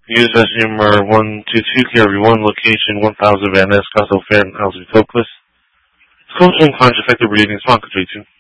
Use as number 122 KRV1, location 1000 Van Ness, Castle Fair, Ellsworth, Oakless. Coaching finds effective reading, Smock 32.